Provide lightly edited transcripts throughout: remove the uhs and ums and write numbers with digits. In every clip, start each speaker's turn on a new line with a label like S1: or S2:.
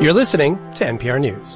S1: You're listening to NPR News.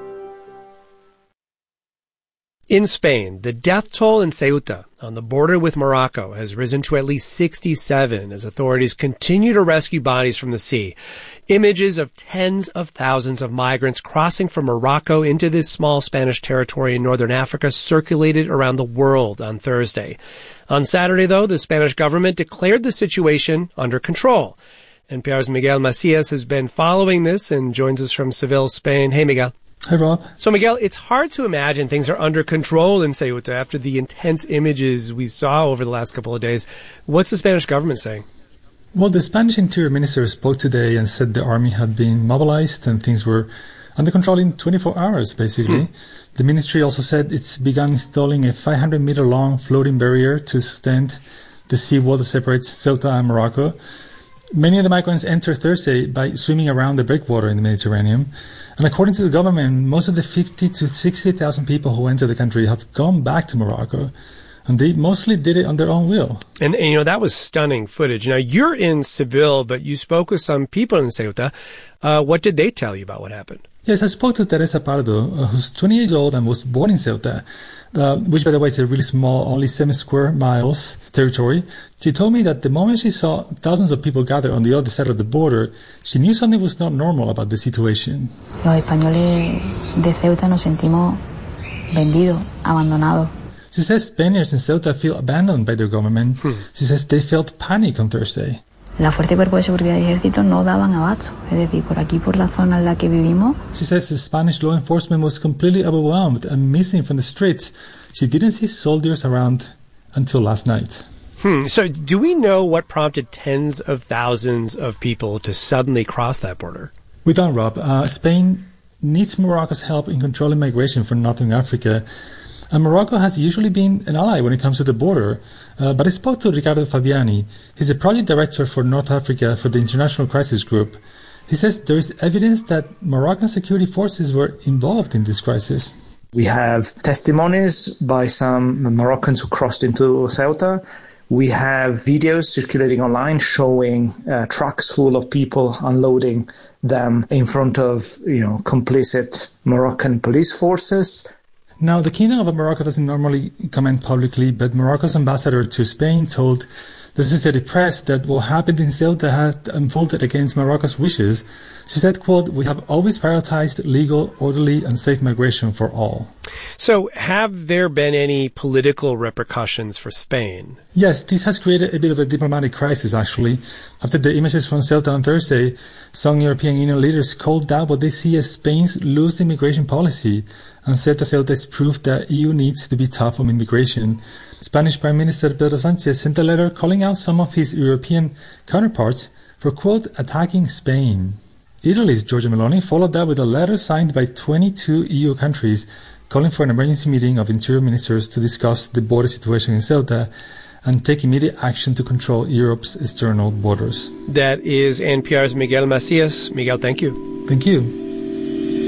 S1: In Spain, the death toll in Ceuta, on the border with Morocco, has risen to at least 67 as authorities continue to rescue bodies from the sea. Images of tens of thousands of migrants crossing from Morocco into this small Spanish territory in northern Africa circulated around the world on Thursday. On Saturday, though, the Spanish government declared the situation under control. NPR's Miguel Macias has been following this and joins us from Seville, Spain. Hey, Miguel.
S2: Hi, Rob.
S1: So, Miguel, it's hard to imagine things are under control in Ceuta after the intense images we saw over the last couple of days. What's the Spanish government saying?
S2: Well, the Spanish Interior Minister spoke today and said the army had been mobilized and things were under control in 24 hours, basically. The ministry also said it's begun installing a 500-meter-long floating barrier to extend the seawall that separates Ceuta and Morocco. Many of the migrants entered Thursday by swimming around the breakwater in the Mediterranean. And according to the government, most of the 50 to 60,000 people who entered the country have gone back to Morocco. And they mostly did it on their own will.
S1: And you know, that was stunning footage. Now, you're in Seville, but you spoke with some people in Ceuta. What did they tell you about what happened?
S2: Yes, I spoke to Teresa Pardo, who's 20 years old and was born in Ceuta, which, by the way, is a really small, only 7 square miles territory. She told me that the moment she saw thousands of people gather on the other side of the border, she knew something was not normal about the situation.
S3: Los españoles de Ceuta nos sentimos vendidos, abandonados.
S2: She says Spaniards in Ceuta feel abandoned by their government. She says they felt panic on Thursday.
S3: La Fuerza y Cuerpo de Seguridad y Ejército no daban abasto. Es decir, por aquí, por la zona en la que vivimos.
S2: She says the Spanish law enforcement was completely overwhelmed and missing from the streets. She didn't see soldiers around until last night.
S1: So do we know what prompted tens of thousands of people to suddenly cross that border?
S2: We don't, Rob. Spain needs Morocco's help in controlling migration from northern Africa. And Morocco has usually been an ally when it comes to the border. But I spoke to Ricardo Fabiani. He's a project director for North Africa for the International Crisis Group. He says there is evidence that Moroccan security forces were involved in this crisis.
S4: We have testimonies by some Moroccans who crossed into Ceuta. We have videos circulating online showing trucks full of people unloading them in front of, complicit Moroccan police forces.
S2: Now, the Kingdom of Morocco doesn't normally comment publicly, but Morocco's ambassador to Spain told the Associated Press that what happened in Ceuta had unfolded against Morocco's wishes. She said, quote, "We have always prioritized legal, orderly, and safe migration for all."
S1: So have there been any political repercussions for Spain?
S2: Yes, this has created a bit of a diplomatic crisis, actually. After the images from Ceuta on Thursday, some European Union leaders called out what they see as Spain's loose immigration policy and said that Ceuta is proof that EU needs to be tough on immigration. Spanish Prime Minister Pedro Sánchez sent a letter calling out some of his European counterparts for, quote, attacking Spain. Italy's Giorgia Meloni followed that with a letter signed by 22 EU countries calling for an emergency meeting of interior ministers to discuss the border situation in Ceuta and take immediate action to control Europe's external borders.
S1: That is NPR's Miguel Macias. Miguel, thank you.
S2: Thank you.